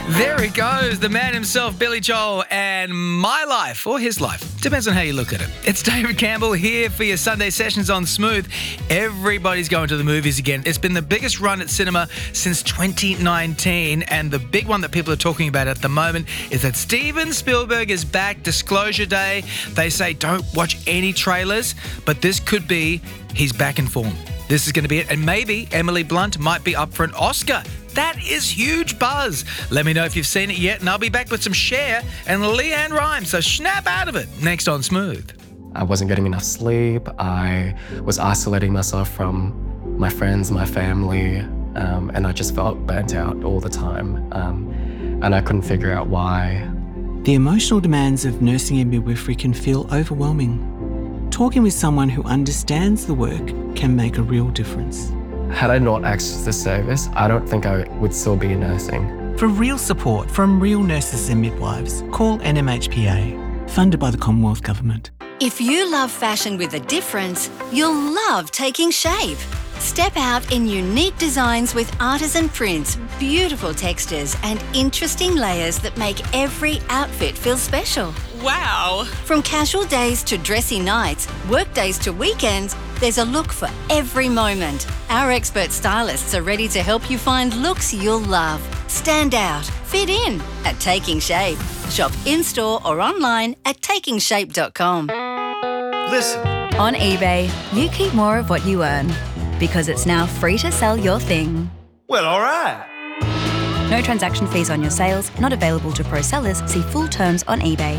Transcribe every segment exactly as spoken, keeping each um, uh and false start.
There he goes, the man himself, Billy Joel, and my life, or his life. Depends on how you look at it. It's David Campbell here for your Sunday sessions on Smooth. Everybody's going to the movies again. It's been the biggest run at cinema since twenty nineteen, and the big one that people are talking about at the moment is that Steven Spielberg is back, Disclosure Day. They say don't watch any trailers, but this could be he's back in form. This is going to be it, and maybe Emily Blunt might be up for an Oscar. That is huge buzz. Let me know if you've seen it yet, and I'll be back with some Cher and Leanne Rimes, so snap out of it. Next on Smooth. I wasn't getting enough sleep. I was isolating myself from my friends, my family, um, and I just felt burnt out all the time. Um, and I couldn't figure out why. The emotional demands of nursing and midwifery can feel overwhelming. Talking with someone who understands the work can make a real difference. Had I not accessed this service, I don't think I would still be nursing. For real support from real nurses and midwives, call N M H P A, funded by the Commonwealth Government. If you love fashion with a difference, you'll love Taking Shape. Step out in unique designs with artisan prints, beautiful textures, and interesting layers that make every outfit feel special. Wow! From casual days to dressy nights, work days to weekends, there's a look for every moment. Our expert stylists are ready to help you find looks you'll love. Stand out, fit in at Taking Shape. Shop in-store or online at taking shape dot com. Listen. On eBay, you keep more of what you earn because it's now free to sell your thing. Well, all right. No transaction fees on your sales, not available to pro sellers. See full terms on eBay.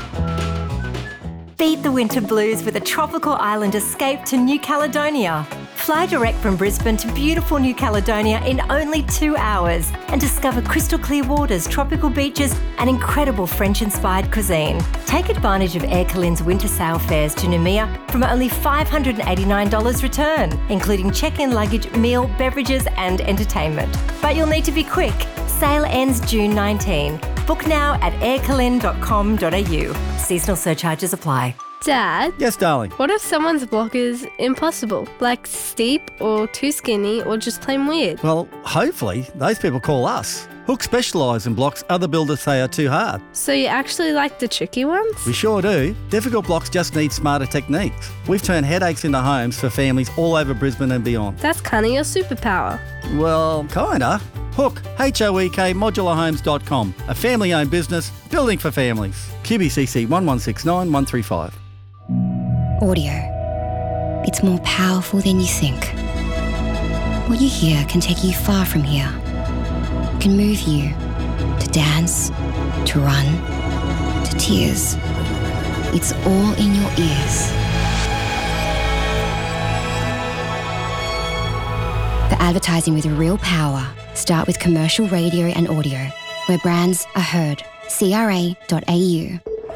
Beat the winter blues with a tropical island escape to New Caledonia. Fly direct from Brisbane to beautiful New Caledonia in only two hours and discover crystal clear waters, tropical beaches and incredible French-inspired cuisine. Take advantage of Air Calin's winter sail fares to Noumea from only five hundred eighty-nine dollars return, including check-in luggage, meal, beverages and entertainment. But you'll need to be quick. Sale ends June nineteenth. Book now at air calin dot com dot a u. Seasonal surcharges apply. Dad? Yes, darling? What if someone's block is impossible, like steep or too skinny or just plain weird? Well, hopefully those people call us. Hook specialise in blocks other builders say are too hard. So you actually like the tricky ones? We sure do. Difficult blocks just need smarter techniques. We've turned headaches into homes for families all over Brisbane and beyond. That's kind of your superpower. Well, kinda. Hook, H O E K, modular homes dot com. A family-owned business, building for families. Q B C C one one six nine one three five. Audio. It's more powerful than you think. What you hear can take you far from here. It can move you to dance, to run, to tears. It's all in your ears. For advertising with real power, start with commercial radio and audio, where brands are heard. C R A dot A U.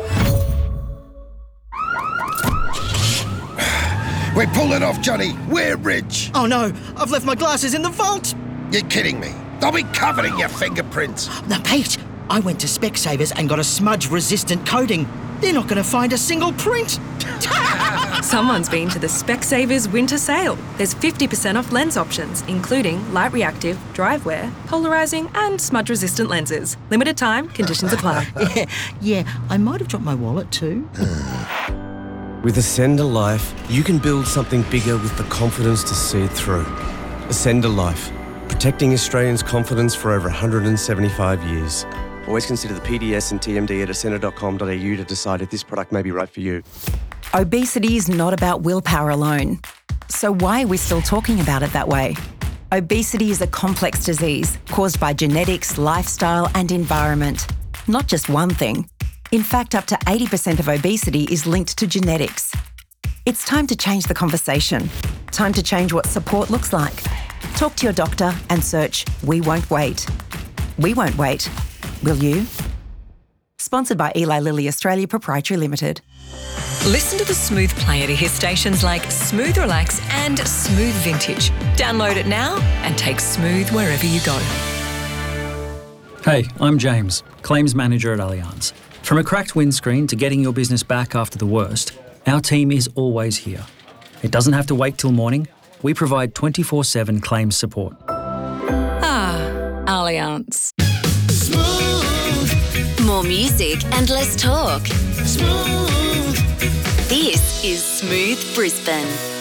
We're pulling off, Johnny. We're rich. Oh no, I've left my glasses in the vault. You're kidding me. They'll be covered in your fingerprints. Now, Pete, I went to Specsavers and got a smudge-resistant coating. They're not going to find a single print. Someone's been to the Specsavers winter sale. There's fifty percent off lens options, including light reactive, drive wear, polarising and smudge-resistant lenses. Limited time, conditions apply. yeah, yeah, I might have dropped my wallet too. With Ascender Life, you can build something bigger with the confidence to see it through. Ascender Life, protecting Australians' confidence for over one hundred seventy-five years. Always consider the P D S and T M D at ascender dot com dot a u to decide if this product may be right for you. Obesity is not about willpower alone. So why are we still talking about it that way? Obesity is a complex disease caused by genetics, lifestyle and environment. Not just one thing. In fact, up to eighty percent of obesity is linked to genetics. It's time to change the conversation. Time to change what support looks like. Talk to your doctor and search We Won't Wait. We won't wait. Will you? Sponsored by Eli Lilly Australia Proprietary Limited. Listen to the Smooth player to hear stations like Smooth Relax and Smooth Vintage. Download it now and take Smooth wherever you go. Hey, I'm James, Claims Manager at Allianz. From a cracked windscreen to getting your business back after the worst, our team is always here. It doesn't have to wait till morning. We provide twenty-four seven claims support. Ah, Allianz. Smooth. Smooth. More music and less talk. Smooth. This is Smooth Brisbane.